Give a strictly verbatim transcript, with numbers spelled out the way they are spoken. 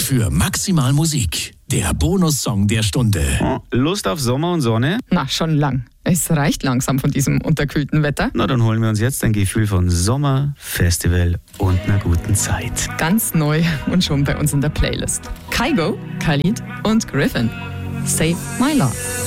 für Maximal Musik. Der Bonussong der Stunde. Oh, Lust auf Sommer und Sonne? Na, schon lang. Es reicht langsam von diesem unterkühlten Wetter. Na, dann holen wir uns jetzt ein Gefühl von Sommer, Festival und einer guten Zeit. Ganz neu und schon bei uns in der Playlist. Kygo, Khalid und Griffin. Save My Love.